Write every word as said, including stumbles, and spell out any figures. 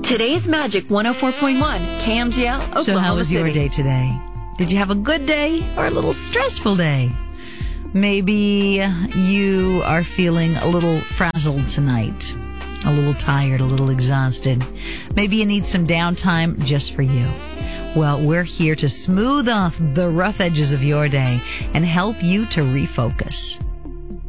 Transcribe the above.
Today's Magic one oh four point one, K M G L, Oklahoma So how was City. your day today? Did you have a good day or a little stressful day? Maybe you are feeling a little frazzled tonight, a little tired, a little exhausted. Maybe you need some downtime just for you. Well, we're here to smooth off the rough edges of your day and help you to refocus.